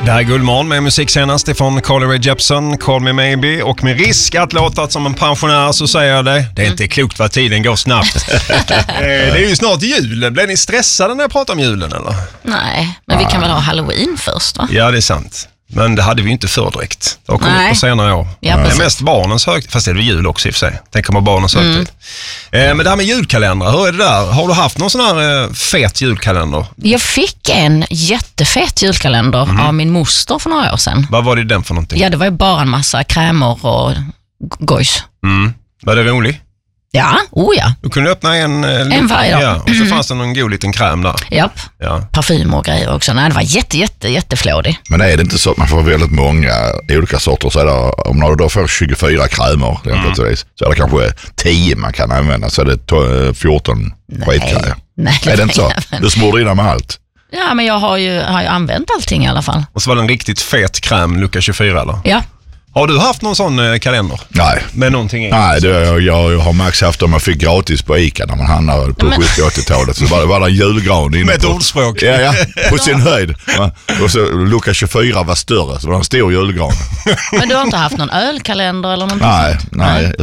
Det här är Guldmorgon med musik senast ifrån Carly Rae Jepsen, Call Me Maybe. Och med risk att låta som en pensionär så säger jag det. Det är inte klokt vad tiden går snabbt. Det är ju snart jul. Blir ni stressade när jag pratar om julen eller? Nej, men vi kan väl ha Halloween först va? Ja, det är sant. Men det hade vi ju inte för direkt. Det har kommit på senare år. Ja, det är mest barnens högtid. Fast det är det jul också i och för sig. Tänk om barnens högtid. Men det här med julkalendrar, hur är det där? Har du haft någon sån här fet julkalender? Jag fick en jättefet julkalender av min moster för några år sedan. Vad var det den för någonting? Ja, det var ju bara en massa krämer och gojs. Var det roligt? Ja, ja. Du kunde öppna en varje dag. Ja, och så fanns det någon god liten kräm där. Japp, parfym och grejer också. Nej, det var jätteflådig. Men är det inte så att man får väldigt många olika sorter, så är det, om man då får 24 krämer så är det kanske 10 man kan använda, så är det 14 skitgrejer. Nej, är det inte så? Du smorde in med allt. Ja, men jag har ju använt allting i alla fall. Och så var det en riktigt fet kräm, Luca 24 eller? Ja. Har du haft någon sån kalender? Nej. Med någonting i? Nej, jag har max haft dem man fick gratis på ICA när man handlade på 70-80-talet. Så var det en julgran inne. Med ett ordspråk. Ja, på sin höjd. Och så Luca 24 var större, så det var en stor julgran. Men du har inte haft någon ölkalender eller någonting? Nej.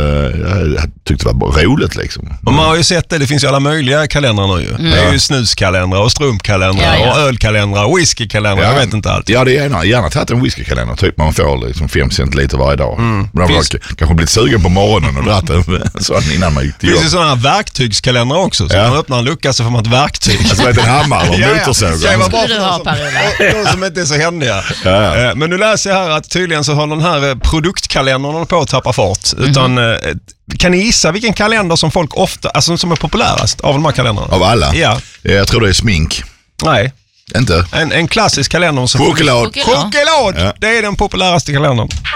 Jag tyckte det var roligt liksom. Och man har ju sett det finns ju alla möjliga kalendrar nu ju. Det är ju snuskalendrar och strumpkalendrar och ölkalendrar och whiskykalendrar, jag vet inte allt. Ja, det är gärna tagit en whiskykalender, typ man får liksom 5 centiliter varje dag. Man har kanske blivit sugen på morgonen och dratt en sån innan man gick till jobb. Det finns ju sådana här verktygskalendrar också, så man öppnar en lucka så får man ett verktyg. Alltså en hammare eller motorsåg. Skulle du ha, Per-Ola? De som inte är så händiga. Men nu läser jag här att tydligen så håller den här produktkalendern på att tappa fart. Utan kan ni gissa vilken kalender som folk ofta, alltså som är populärast av de här kalendrarna? Av alla? Ja. Jag tror det är smink. Nej. Inte? En klassisk kalender som Choklad. Ja. Det är den populäraste kalendern.